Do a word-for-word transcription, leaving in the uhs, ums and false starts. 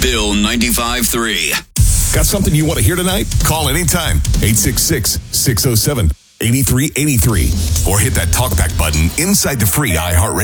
Bill ninety-five three. Got something you want to hear tonight? Call anytime. eight six six, six oh seven, eight three eight three. Or hit that talkback button inside the free iHeartRadio